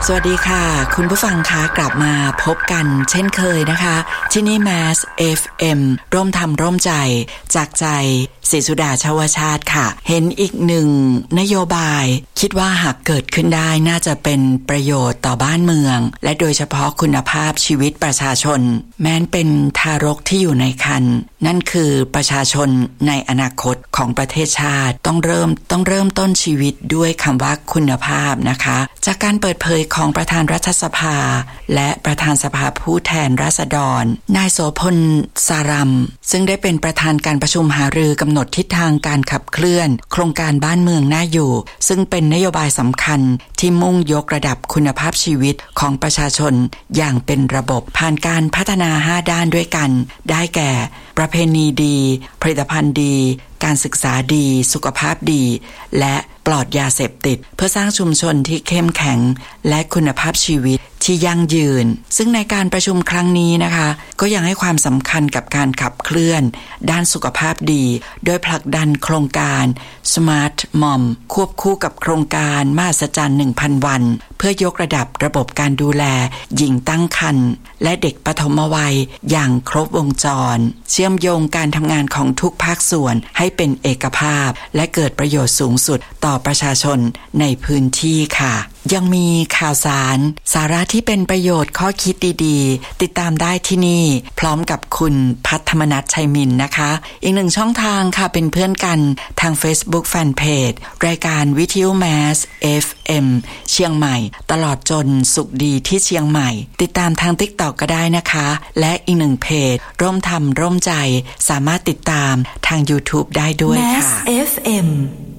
วัสดีค่ะคุณผู้ฟังคะกลับมาพบกันเช่นเคยนะคะที่นี่ Mass FM ร่วมทำร่วมใจจากใจศรีสุดาชวชาติค่ะเห็นอีกหนึ่งนโยบายคิดว่าหากเกิดขึ้นได้น่าจะเป็นประโยชน์ต่อบ้านเมืองและโดยเฉพาะคุณภาพชีวิตประชาชนแม้นเป็นทารกที่อยู่ในครรภ์นั่นคือประชาชนในอนาคตของประเทศชาติต้องเริ่มต้นชีวิตด้วยคำว่าคุณภาพนะคะจากการเปิดเผยของประธานรัฐสภาและประธานสภาผู้แทนราษฎรนายโสพลสารัมซึ่งได้เป็นประธานการประชุมหารือกำหนดทิศทางการขับเคลื่อนโครงการบ้านเมืองน่าอยู่ซึ่งเป็นนโยบายสำคัญที่มุ่งยกระดับคุณภาพชีวิตของประชาชนอย่างเป็นระบบผ่านการพัฒนา5ด้านด้วยกันได้แก่ประเพณีดีผลิตภัณฑ์ดีการศึกษาดีสุขภาพดีและปลอดยาเสพติดเพื่อสร้างชุมชนที่เข้มแข็งและคุณภาพชีวิตที่ยั่งยืนซึ่งในการประชุมครั้งนี้นะคะก็ยังให้ความสำคัญกับการขับเคลื่อนด้านสุขภาพดีโดยผลักดันโครงการ Smart Mom ควบคู่กับโครงการมหัศจรรย์ 1,000 วันเพื่อยกระดับระบบการดูแลหญิงตั้งครรภ์และเด็กปฐมวัยอย่างครบวงจรเชื่อมโยงการทำงานของทุกภาคส่วนให้เป็นเอกภาพและเกิดประโยชน์สูงสุดต่อประชาชนในพื้นที่ค่ะยังมีข่าวสารสาระที่เป็นประโยชน์ข้อคิดดีๆติดตามได้ที่นี่พร้อมกับคุณพัฒมนัสชัยมินนะคะอีกหนึ่งช่องทางค่ะเป็นเพื่อนกันทาง Facebook Fanpage รายการวิทยุ Mass FM เชียงใหม่ตลอดจนสุขดีที่เชียงใหม่ติดตามทาง TikTok ก็ได้นะคะและอีกหนึ่งเพจร่วมทำร่วมใจสามารถติดตามทาง YouTube ได้ด้วยค่ะ Mass FM